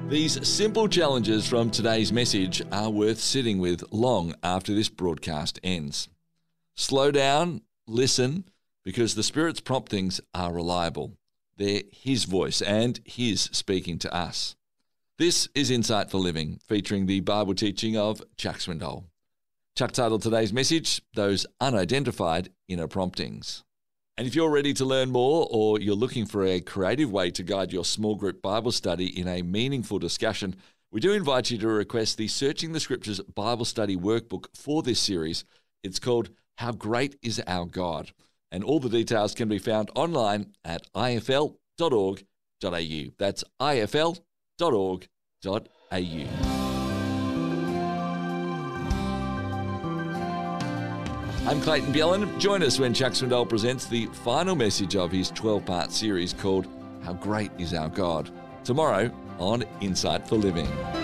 These simple challenges from today's message are worth sitting with long after this broadcast ends. Slow down, listen, because the Spirit's promptings are reliable. They're His voice and His speaking to us. This is Insight for Living, featuring the Bible teaching of Chuck Swindoll. Chuck titled today's message, Those Unidentified Inner Promptings. And if you're ready to learn more, or you're looking for a creative way to guide your small group Bible study in a meaningful discussion, we do invite you to request the Searching the Scriptures Bible Study Workbook for this series. It's called How Great Is Our God? And all the details can be found online at ifl.org.au. That's ifl.org.au. I'm Clayton Bjelland. Join us when Chuck Swindoll presents the final message of his 12-part series called How Great Is Our God? Tomorrow on Insight for Living.